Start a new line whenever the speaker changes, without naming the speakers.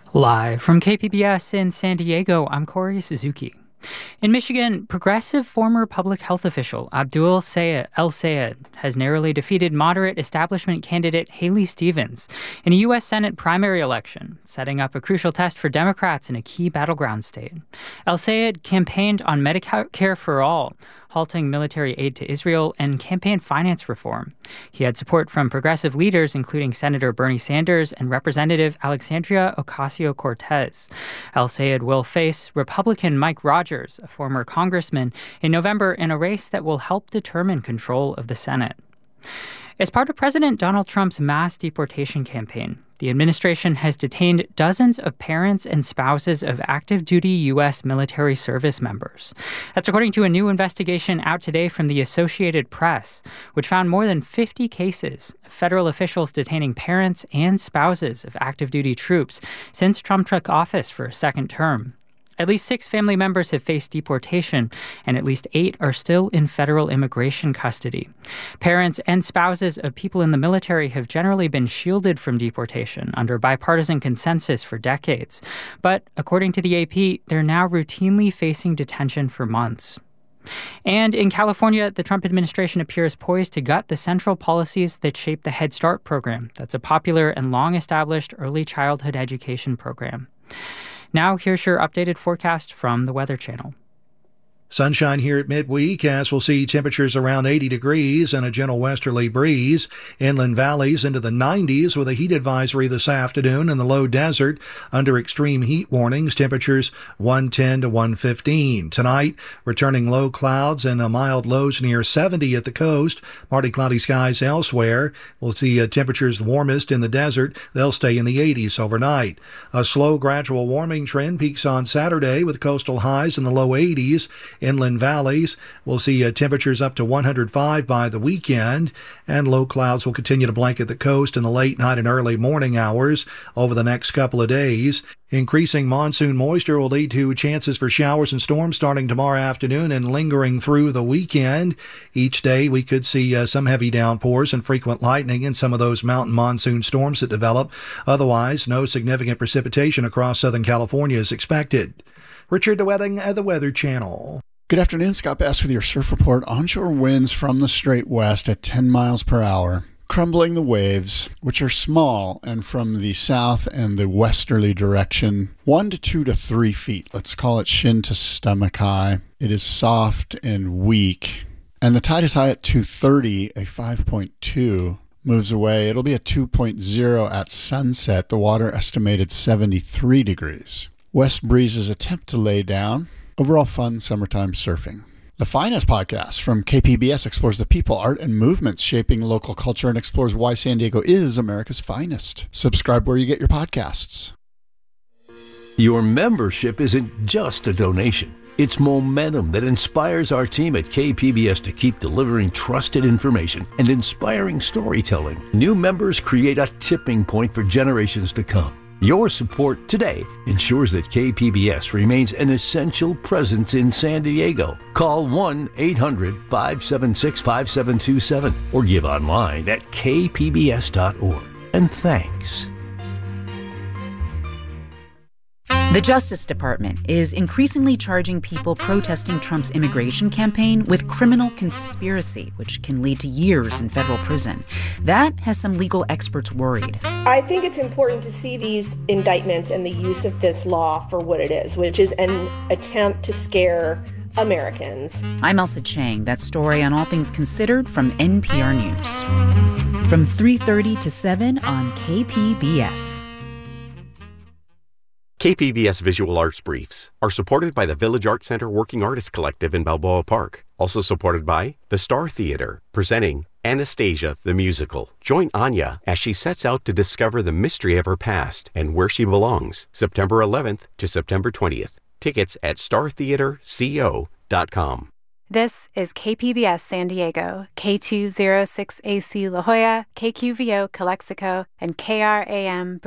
Live from KPBS in San Diego, I'm Corey Suzuki. In Michigan, progressive former public health official Abdul El-Sayed has narrowly defeated moderate establishment candidate Haley Stevens in a U.S. Senate primary election, setting up a crucial test for Democrats in a key battleground state. El-Sayed campaigned on Medicare for all, halting military aid to Israel, and campaign finance reform. He had support from progressive leaders, including Senator Bernie Sanders and Representative Alexandria Ocasio-Cortez. El-Sayed will face Republican Mike Rogers, a former congressman, in November in a race that will help determine control of the Senate. As part of President Donald Trump's mass deportation campaign, the administration has detained dozens of parents and spouses of active-duty U.S. military service members. That's according to a new investigation out today from the Associated Press, which found more than 50 cases of federal officials detaining parents and spouses of active-duty troops since Trump took office for a second term. At least 6 family members have faced deportation, and at least 8 are still in federal immigration custody. Parents and spouses of people in the military have generally been shielded from deportation under bipartisan consensus for decades. But according to the AP, they're now routinely facing detention for months. And in California, the Trump administration appears poised to gut the central policies that shape the Head Start program. That's a popular and long-established early childhood education program. Now, here's your updated forecast from the Weather Channel.
Sunshine here at midweek as we'll see temperatures around 80 degrees and a gentle westerly breeze. Inland valleys into the 90s with a heat advisory this afternoon in the low desert under extreme heat warnings. Temperatures 110 to 115. Tonight, returning low clouds and mild lows near 70 at the coast. Partly cloudy skies elsewhere. We'll see temperatures warmest in the desert. They'll stay in the 80s overnight. A slow gradual warming trend peaks on Saturday with coastal highs in the low 80s. Inland valleys will see temperatures up to 105 by the weekend, and low clouds will continue to blanket the coast in the late night and early morning hours over the next couple of days. Increasing monsoon moisture will lead to chances for showers and storms starting tomorrow afternoon and lingering through the weekend. Each day we could see some heavy downpours and frequent lightning in some of those mountain monsoon storms that develop. Otherwise, no significant precipitation across Southern California is expected. Richard DeWetting at the Weather Channel.
Good afternoon, Scott Bass with your surf report. Onshore winds from the straight west at 10 miles per hour, crumbling the waves, which are small, and from the south and the westerly direction, 1 to 2 to 3 feet. Let's call it shin to stomach high. It is soft and weak, and the tide is high at 2:30, a 5.2. Moves away. It'll be a 2.0 at sunset. The water estimated 73 degrees. West breezes attempt to lay down. Overall fun summertime surfing. The Finest podcast from KPBS explores the people, art, and movements shaping local culture and explores why San Diego is America's finest. Subscribe where you get your podcasts.
Your membership isn't just a donation. It's momentum that inspires our team at KPBS to keep delivering trusted information and inspiring storytelling. New members create a tipping point for generations to come. Your support today ensures that KPBS remains an essential presence in San Diego. Call 1-800-576-5727 or give online at kpbs.org. And thanks.
The Justice Department is increasingly charging people protesting Trump's immigration campaign with criminal conspiracy, which can lead to years in federal prison. That has some legal experts worried.
I think it's important to see these indictments and the use of this law for what it is, which is an attempt to scare Americans.
I'm Elsa Chang. That story on All Things Considered from NPR News. From 3:30 to 7 on KPBS.
KPBS Visual Arts Briefs are supported by the Village Arts Center Working Artists Collective in Balboa Park. Also supported by the Star Theater, presenting Anastasia the Musical. Join Anya as she sets out to discover the mystery of her past and where she belongs. September 11th to September 20th. Tickets at startheaterco.com.
This is KPBS San Diego, K206AC La Jolla, KQVO Calexico, and KRAM